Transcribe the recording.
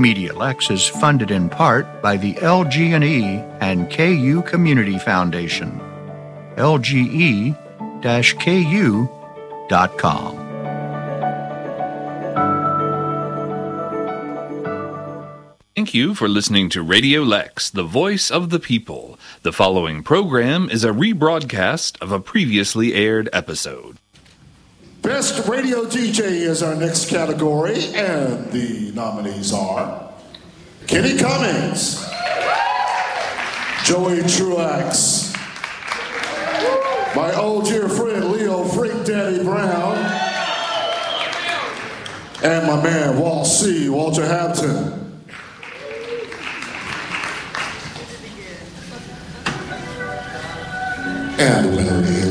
Media Lex is funded in part by the LG&E and KU Community Foundation. lge-ku.com. Thank you for listening to Radio Lex, the voice of the people. The following program is a rebroadcast of a previously aired episode. Best Radio DJ is our next category, and the nominees are Kenny Cummings, Joey Truax, my old dear friend Leo Freak Daddy Brown, and my man Walter Hampton. And the winner is